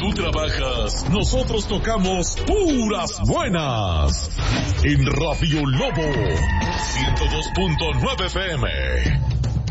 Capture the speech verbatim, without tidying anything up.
tú trabajas, nosotros tocamos puras buenas. En Radio Lobo, ciento dos punto nueve F M.